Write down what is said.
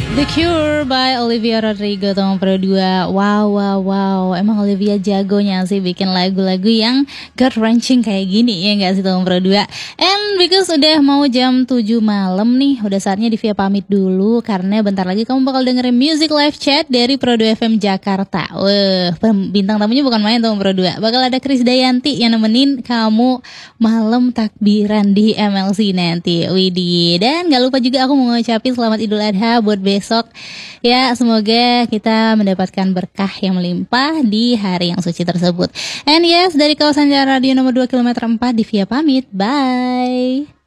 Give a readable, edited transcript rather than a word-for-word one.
The Cure by Olivia Rodrigo tahun kedua. Wow. Emang Olivia jagonya sih bikin lagu-lagu yang gut-wrenching kayak gini ya gak sih tahun kedua. And because udah mau jam 7 malam nih, udah saatnya Divya pamit dulu karena bentar lagi kamu bakal dengerin Music Live Chat dari Pro 2 FM Jakarta. Bintang tamunya bukan main tahun Pro 2. Bakal ada Chris Dayanti yang nemenin kamu malam takbiran di MLC nanti. Widih. Dan gak lupa juga aku mau ngucapin selamat Idul Adha buat besok. Ya, semoga kita mendapatkan berkah yang melimpah di hari yang suci tersebut. And yes, dari kawasan Jalan Radio nomor 2 km 4 Divya pamit. Bye.